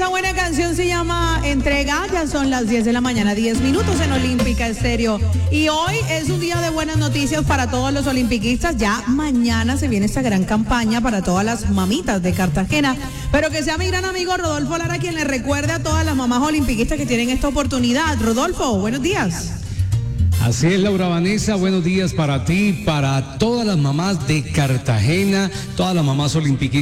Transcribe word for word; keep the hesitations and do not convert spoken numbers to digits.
Esa buena canción se llama Entrega. Ya son las diez de la mañana, diez minutos en Olímpica Estéreo. Y hoy es un día de buenas noticias para todos los olimpiquistas. Ya mañana se viene esta gran campaña para todas las mamitas de Cartagena. Pero que sea mi gran amigo Rodolfo Lara quien le recuerde a todas las mamás olimpiquistas que tienen esta oportunidad. Rodolfo, buenos días. Así es, Laura Vanessa, buenos días para ti, para todas las mamás de Cartagena, todas las mamás olimpiquistas.